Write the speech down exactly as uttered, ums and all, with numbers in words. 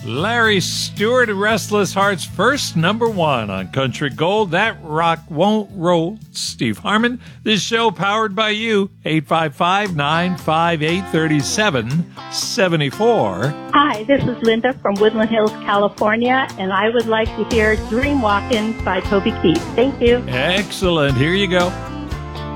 Larry Stewart, Restless Hearts, first number one on Country Gold. That rock won't roll. Steve Harmon. This show powered by you. eight five five, nine five eight, three seven seven four. Hi, this is Linda from Woodland Hills, California, and I would like to hear Dream Walkin' by Toby Keith. Thank you. Excellent. Here you go.